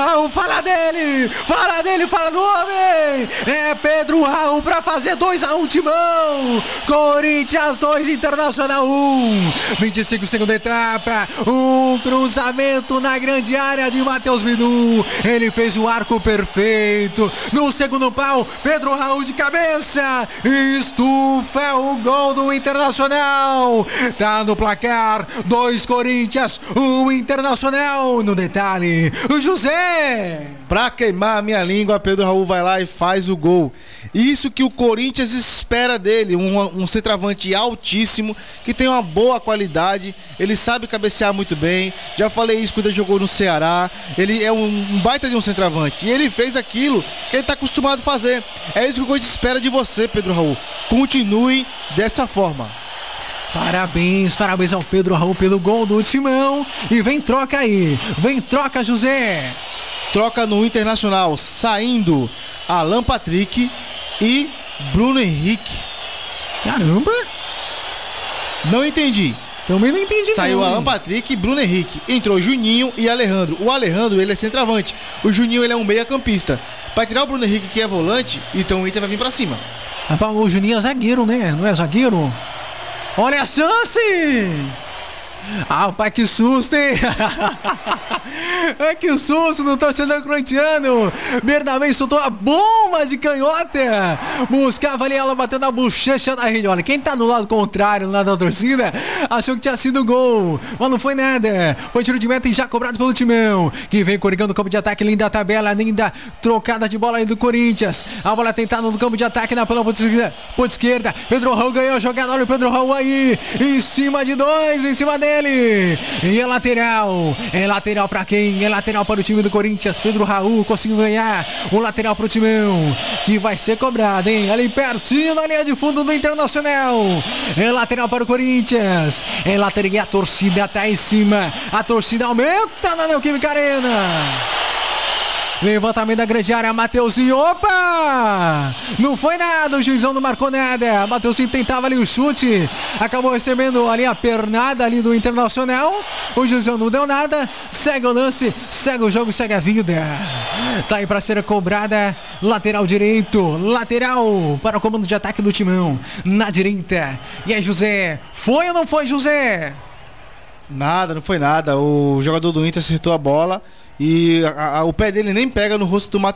Raul, fala dele, fala do homem. É Pedro Raul pra fazer 2-1, Timão. Corinthians 2, Internacional 1. 25 segunda etapa, um cruzamento na grande área de Matheus Bidu. Ele fez o arco perfeito. No segundo pau, Pedro Raul de cabeça estufa o gol do Internacional. Tá no placar, 2 Corinthians, 1 Internacional. No detalhe, o José. Pra queimar a minha língua, Pedro Raul vai lá e faz o gol. Isso que o Corinthians espera dele, um centroavante altíssimo, que tem uma boa qualidade, ele sabe cabecear muito bem. Já falei isso quando ele jogou no Ceará. Ele é um baita de um centroavante, e ele fez aquilo que ele está acostumado a fazer. É isso que o Corinthians espera de você, Pedro Raul. Continue dessa forma. Parabéns ao Pedro Raul pelo gol do Timão. E vem troca aí, vem troca, José. Troca no Internacional, saindo Alan Patrick e Bruno Henrique. Caramba! Não entendi. Também não entendi. Saiu não, Alan Patrick e Bruno Henrique. Entrou Juninho e Alejandro. O Alejandro, ele é centroavante. O Juninho, ele é um meia-campista. Para tirar o Bruno Henrique, que é volante, então o Inter vai vir para cima. Rapaz, o Juninho é zagueiro, né? Não é zagueiro? Olha a chance! Ah, pai, que susto, hein? Que susto no torcedor corintiano. Bernabé soltou a bomba de canhota. Buscava ali, ela batendo a bochecha da rede. Olha, quem tá do lado contrário, lá da torcida, achou que tinha sido gol, mas não foi nada. Foi tiro de meta e já cobrado pelo Timão, que vem corrigando o campo de ataque. Linda tabela, linda trocada de bola aí do Corinthians. A bola tentada no campo de ataque, na ponta esquerda. Pedro Raul ganhou a jogada. Olha o Pedro Raul aí, em cima de 2, em cima dele. E é lateral pra quem? É lateral para o time do Corinthians. Pedro Raul conseguiu ganhar o lateral pro Timão, que vai ser cobrado, hein? Ali pertinho na linha de fundo do Internacional. É lateral para o Corinthians. É lateral e a torcida tá em cima. A torcida aumenta na Neoquímica Arena. Levantamento da grande área, Mateuzinho, opa! Não foi nada, o juizão não marcou nada. Mateuzinho tentava ali o chute, acabou recebendo ali a pernada ali do Internacional. O juizão não deu nada, segue o lance, segue o jogo, segue a vida. Tá aí pra ser cobrada, lateral direito, lateral para o comando de ataque do Timão, na direita. E aí, José, foi ou não foi, José? Nada, não foi nada. O jogador do Inter acertou a bola e o pé dele nem pega no rosto do Matheus.